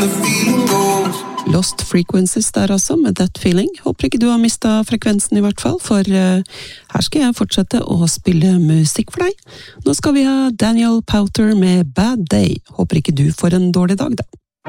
the feeling goes. Lost Frequencies der altså, med That Feeling. Håper ikke du har mistet frekvensen i hvert fall, for her skal jeg fortsette å spille musikk for deg. Nå skal vi ha Daniel Powter med Bad Day. Håper ikke du får en dårlig dag da.